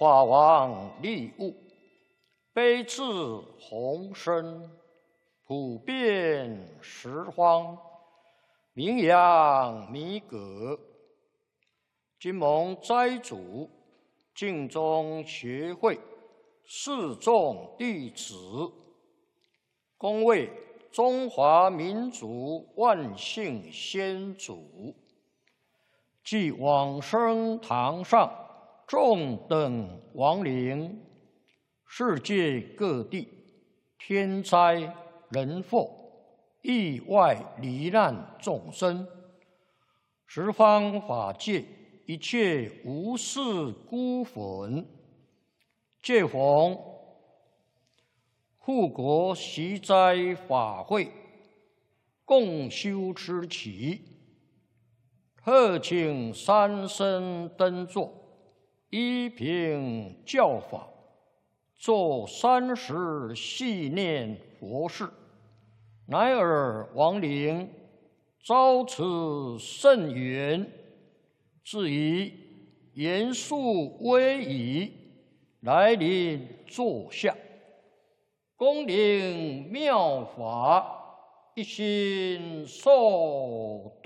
法王利物，悲智宏深，普遍十方，名扬弥革。今蒙斋主净宗学会四众弟子，恭为中华民族万姓先祖，即往生堂上众等亡灵，世界各地天灾人祸、意外罹难众生，十方法界一切无事孤魂，借逢护国习斋法会，共修持期，特请三僧登座，依凭教法，做30系念佛事，乃尔亡灵遭此甚缘，自以严肃威仪来临座下，恭领妙法，一心受。